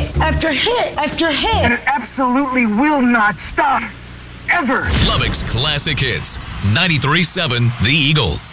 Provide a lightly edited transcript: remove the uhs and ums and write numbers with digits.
hit after hit after hit. And it absolutely will not stop. Ever. Lubbock's Classic Hits. 93.7 The Eagle.